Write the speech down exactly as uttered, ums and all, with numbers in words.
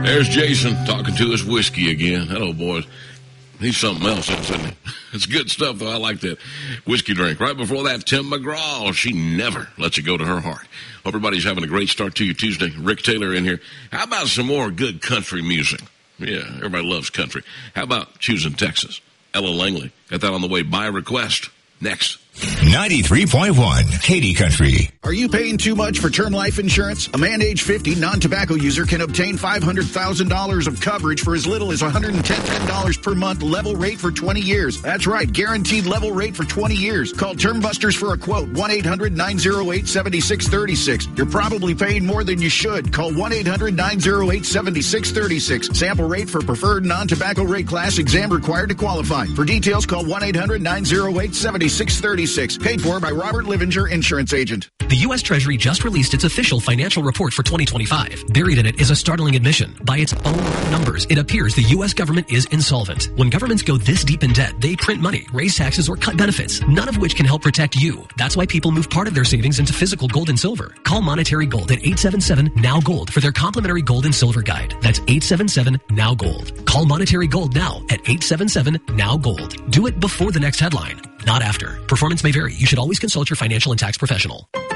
There's Jason talking to his whiskey again. Hello, boys. He's something else, isn't he? It's good stuff, though. I like that whiskey drink. Right before that, Tim McGraw. She never lets it go to her heart. Hope everybody's having a great start to your Tuesday. Rick Taylor in here. How about some more good country music? Yeah, everybody loves country. How about Choosing Texas? Ella Langley. Got that on the way by request. Next. ninety-three point one Katy Country. Are you paying too much for term life insurance? A man age fifty, non-tobacco user can obtain five hundred thousand dollars of coverage for as little as one hundred ten dollars per month, level rate for twenty years. That's right, guaranteed level rate for twenty years. Call Term Busters for a quote, one eight hundred nine oh eight seven six three six. You're probably paying more than you should. Call one eight hundred nine oh eight seven six three six. Sample rate for preferred non-tobacco rate class, exam required to qualify. For details, call one eight hundred nine oh eight seven six three six. Paid for by Robert Livinger, insurance agent. The U S Treasury just released its official financial report for twenty twenty-five. Buried in it is a startling admission. By its own numbers, it appears the U S government is insolvent. When governments go this deep in debt, they print money, raise taxes, or cut benefits, none of which can help protect you. That's why people move part of their savings into physical gold and silver. Call Monetary Gold at eight seven seven, N O W, GOLD for their complimentary gold and silver guide. That's eight seven seven, N O W, GOLD. Call Monetary Gold now at eight seven seven, N O W, GOLD. Do it before the next headline, not after. Performance may vary. You should always consult your financial and tax professional.